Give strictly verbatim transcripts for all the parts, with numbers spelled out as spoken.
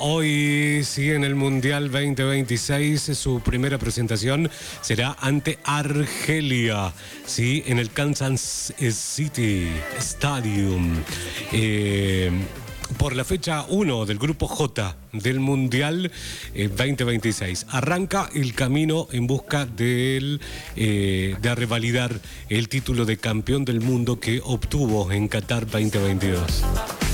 Hoy, sí, en el Mundial veinte veintiséis, su primera presentación será ante Argelia, sí, en el Kansas City Stadium. Eh, por la fecha uno del Grupo J del Mundial eh, veinte veintiséis. Arranca el camino en busca del, eh, de revalidar el título de campeón del mundo que obtuvo en Qatar veinte veintidós.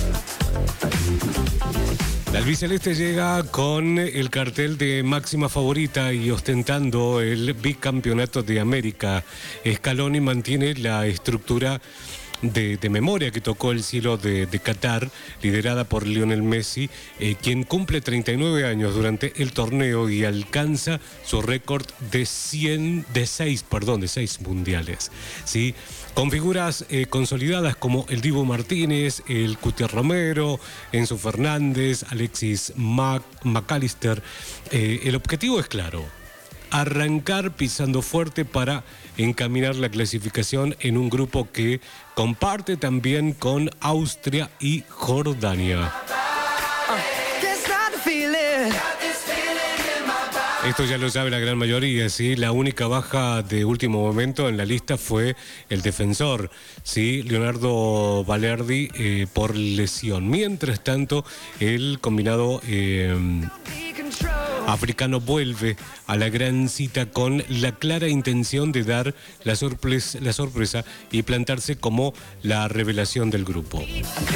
La albiceleste llega con el cartel de máxima favorita y ostentando el bicampeonato de América. Scaloni mantiene la estructura de, de memoria que tocó el cielo de, de Qatar, liderada por Lionel Messi, eh, quien cumple treinta y nueve años durante el torneo y alcanza su récord de cien, de seis, perdón, de seis mundiales, ¿sí? Con figuras eh, consolidadas como el Dibu Martínez, el Cuti Romero, Enzo Fernández, Alexis Mac McAllister. Eh, el objetivo es claro: arrancar pisando fuerte para encaminar la clasificación en un grupo que comparte también con Austria y Jordania. Esto ya lo sabe la gran mayoría, ¿sí? La única baja de último momento en la lista fue el defensor, ¿sí? Leonardo Balerdi, eh, por lesión. Mientras tanto, el combinado eh, africano vuelve a la gran cita con la clara intención de dar la sorpresa, la sorpresa y plantarse como la revelación del grupo.